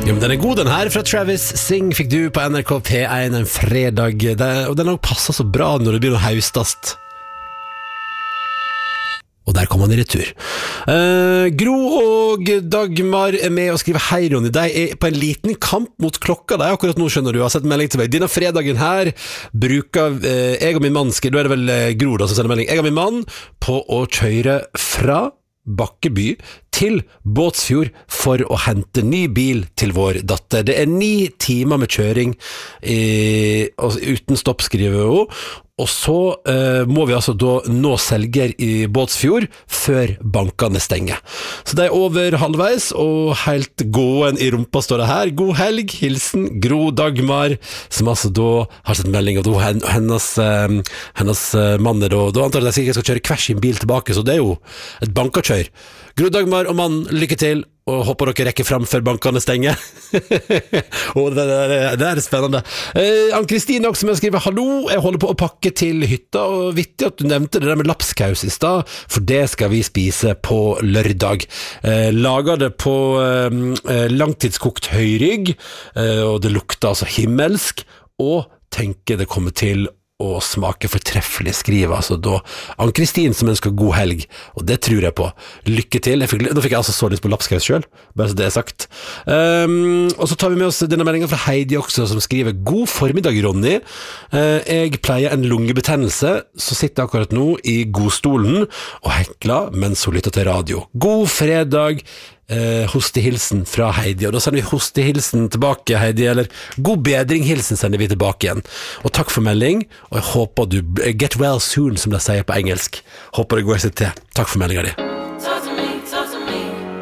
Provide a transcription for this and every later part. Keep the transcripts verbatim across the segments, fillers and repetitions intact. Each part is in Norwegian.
Jo, men den er god den her fra Travis Sing fikk du på N R K P én en fredag det, og den har passet så bra når det begynner å haustast. Og der kom han i retur. uh, Gro og Dagmar er med og skriver hei Ronny, de er på en liten kamp mot klokka de akkurat nå, skjønner du, har sett melding til meg. Denne fredagen her bruker uh, jeg og min mann, da er det vel uh, Gro da som sender melding, jeg og min mann på å kjøre fra Bakkeby til Båtsfjord for å hente ny bil til vår datter. Det er ni timer med kjøring i, uten stopp, skriver hun. Og så uh, må vi altså da nå selger i Båtsfjord før bankene stenger. Så det er over halvveis, og helt gåen i rumpa står det her. God helg, hilsen Gro Dagmar, som altså da har sett melding, og da hennes, uh, hennes uh, mann er da, da antar jeg at jeg skal kjøre hver sin bil tilbake, så det er jo et bankakjør. Gro Dagmar og mann, lykke til, og håper dere rekker frem før bankene stenger. Og det, det, det er spennende. eh, Ann-Kristine også med å skrive hallo, jeg holder på å pakke til hytta, og vittig at du nevnte det der med lapskaus i sted, for det skal vi spise på lørdag. eh, Lager det på eh, langtidskokt høyrygg, eh, og det lukter altså himmelsk, og tenker det kommer til og smake fortreffelig, skriver altså da Ann-Kristin, som ønsker god helg, og det tror jeg på. Lykke til. Jeg fikk, nå fikk jeg altså så lyst på lapskaus selv, bare så det er sagt. um, og så tar vi med oss denne meldingen fra Heidi også, som skriver god formiddag Ronny, uh, jeg pleier en lungebetennelse, så sitter jeg akkurat nå i godstolen og hekler mens hun lytter til radio. God fredag. Uh, hostehilsen fra Heidi, og da sender vi hostehilsen tilbake, Heidi, eller god bedringhilsen sender vi tilbake igjen. Og takk for melding, og jeg håper du get well soon, som de sier på engelsk. Håper det går seg til. Takk for meldinga di.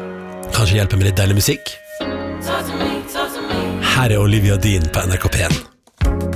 Kanskje hjelpe med litt deilig musikk? Her er Olivia Dean på N R K P én.